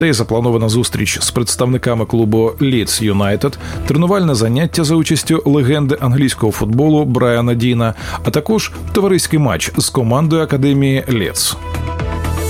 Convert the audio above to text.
Та й запланована зустріч з представниками клубу Лідс Юнайтед, тренувальне заняття за участю легенди англійського футболу Брайана Діна, а також товариський матч з командою академії Лідс.